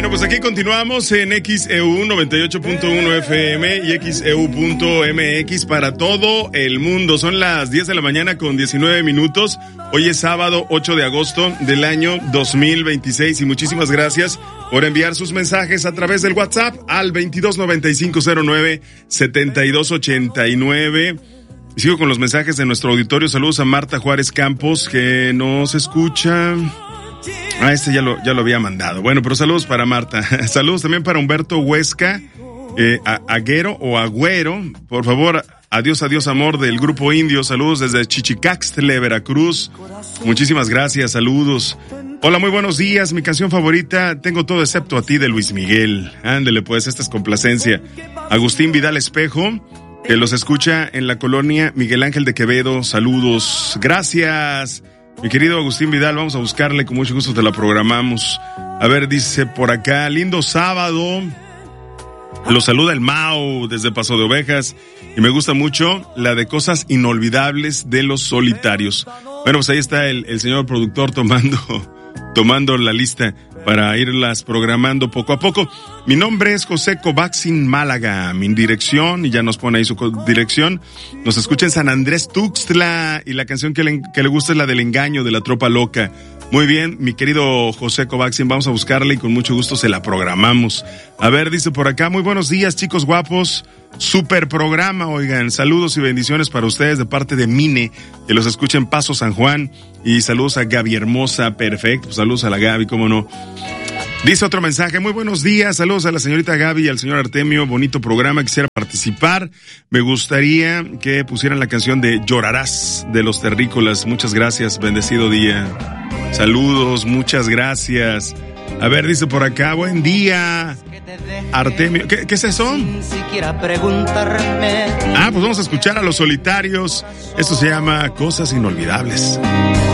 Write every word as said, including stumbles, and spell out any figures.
Bueno, pues aquí continuamos en X E U noventa y ocho punto uno F M y X E U punto M X para todo el mundo. Son las diez de la mañana con diecinueve minutos. Hoy es sábado ocho de agosto del año dos mil veintiséis y muchísimas gracias por enviar sus mensajes a través del WhatsApp al veintidós noventa y cinco cero nueve setenta y dos ochenta y nueve. Y sigo con los mensajes de nuestro auditorio. Saludos a Marta Juárez Campos, que nos escucha. Ah, este ya lo, ya lo había mandado. Bueno, pero saludos para Marta. Saludos también para Humberto Huesca, eh, a, Aguero o Agüero. Por favor, adiós, adiós, amor, del Grupo Indio. Saludos desde Chichicaxtle, Veracruz. Muchísimas gracias, saludos. Hola, muy buenos días. Mi canción favorita, Tengo todo excepto a ti, de Luis Miguel. Ándele, pues, esta es complacencia. Agustín Vidal Espejo, que los escucha en la colonia Miguel Ángel de Quevedo. Saludos. Gracias. Mi querido Agustín Vidal, vamos a buscarle, con mucho gusto te la programamos. A ver, dice por acá, lindo sábado. Los saluda el Mao desde Paso de Ovejas y me gusta mucho la de Cosas Inolvidables de Los Solitarios. Bueno, pues ahí está el, el señor productor tomando, tomando la lista para irlas programando poco a poco. Mi nombre es José Covaxin Málaga, mi dirección, y ya nos pone ahí su dirección. Nos escucha en San Andrés Tuxtla, y la canción que le, que le gusta es la del Engaño, de La Tropa Loca. Muy bien, mi querido José Covaxin, vamos a buscarla y con mucho gusto se la programamos. A ver, dice por acá, muy buenos días, chicos guapos. Super programa, oigan, saludos y bendiciones para ustedes de parte de Mine, que los escucha en Paso San Juan, y saludos a Gaby Hermosa, perfecto, saludos a la Gaby, cómo no. Dice otro mensaje, muy buenos días, saludos a la señorita Gaby y al señor Artemio, bonito programa, quisiera participar, me gustaría que pusieran la canción de Llorarás de Los Terrícolas, muchas gracias, bendecido día, saludos, muchas gracias. A ver, dice por acá, buen día, Artemio, ¿qué, qué es eso? Ah, pues vamos a escuchar a Los Solitarios, esto se llama Cosas Inolvidables.